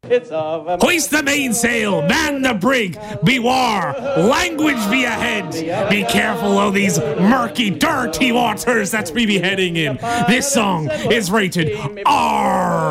Hoist the mainsail, man the brig, beware, language be ahead. Be careful of these murky, dirty waters that's we be heading in. This song is rated R.